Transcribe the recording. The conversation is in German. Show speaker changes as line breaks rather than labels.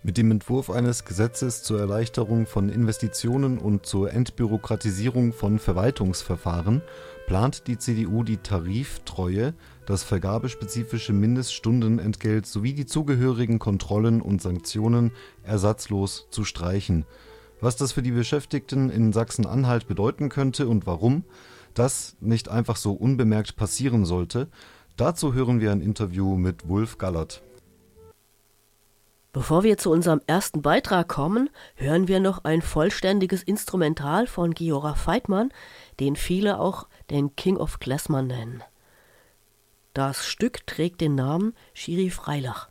Mit dem Entwurf eines Gesetzes zur Erleichterung von Investitionen und zur Entbürokratisierung von Verwaltungsverfahren plant die CDU die Tariftreue, das vergabespezifische Mindeststundenentgelt sowie die zugehörigen Kontrollen und Sanktionen ersatzlos zu streichen. Was das für die Beschäftigten in Sachsen-Anhalt bedeuten könnte und warum das nicht einfach so unbemerkt passieren sollte, dazu hören wir ein Interview mit Wulf Gallert.
Bevor wir zu unserem ersten Beitrag kommen, hören wir noch ein vollständiges Instrumental von Giora Veitman, den viele auch den King of Klezmer nennen. Das Stück trägt den Namen Schiri Freilach.